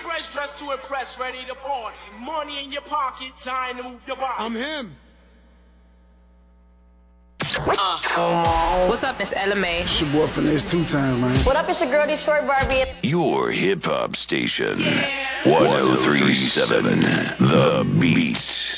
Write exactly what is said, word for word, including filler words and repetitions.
fresh, dressed to impress, ready to party. Money in your pocket, time to move your body. I'm him. Uh. What's up, it's Ella May. It's your boy Finesse two times, man. What up, it's your girl Detroit Barbie. Your hip hop station, yeah. one oh three point seven The Beat.